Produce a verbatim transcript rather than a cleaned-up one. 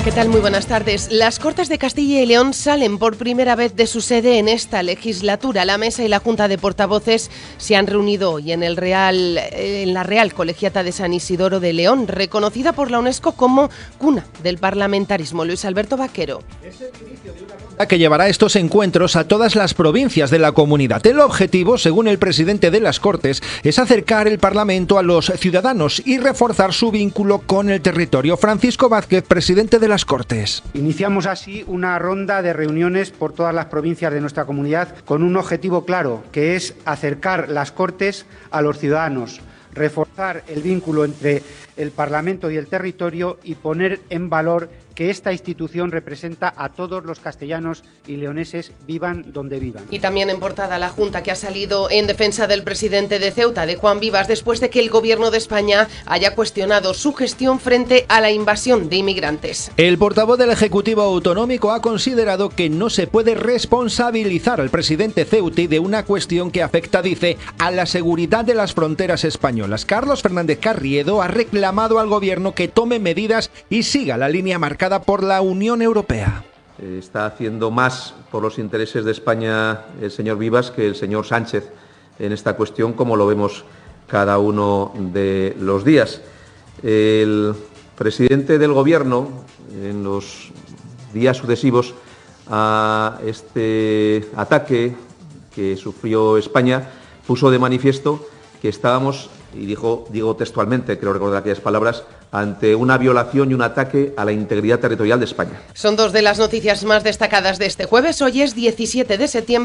¿Qué tal? Muy buenas tardes. Las Cortes de Castilla y León salen por primera vez de su sede en esta legislatura. La Mesa y la Junta de Portavoces se han reunido hoy en, el Real, en la Real Colegiata de San Isidoro de León, reconocida por la UNESCO como cuna del parlamentarismo. Luis Alberto Vaquero. Es el inicio de una ronda que llevará estos encuentros a todas las provincias de la comunidad. El objetivo, según el presidente de las Cortes, es acercar el Parlamento a los ciudadanos y reforzar su vínculo con el territorio. Francisco Vázquez, presidente de las Cortes. Iniciamos así una ronda de reuniones por todas las provincias de nuestra comunidad con un objetivo claro, que es acercar las Cortes a los ciudadanos, reforzar el vínculo entre el Parlamento y el territorio y poner en valor que esta institución representa a todos los castellanos y leoneses, vivan donde vivan. Y también en portada la Junta, que ha salido en defensa del presidente de Ceuta, de Juan Vivas, después de que el Gobierno de España haya cuestionado su gestión frente a la invasión de inmigrantes. El portavoz del Ejecutivo Autonómico ha considerado que no se puede responsabilizar al presidente ceutí de una cuestión que afecta, dice, a la seguridad de las fronteras españolas. Carlos Fernández Carriedo ha reclamado al Gobierno que tome medidas y siga la línea marcada por la Unión Europea. Está haciendo más por los intereses de España el señor Vivas que el señor Sánchez en esta cuestión, como lo vemos cada uno de los días. El presidente del Gobierno, en los días sucesivos a este ataque que sufrió España, puso de manifiesto que estábamos, y dijo, digo textualmente, creo recordar aquellas palabras, ante una violación y un ataque a la integridad territorial de España. Son dos de las noticias más destacadas de este jueves. Hoy es diecisiete de septiembre.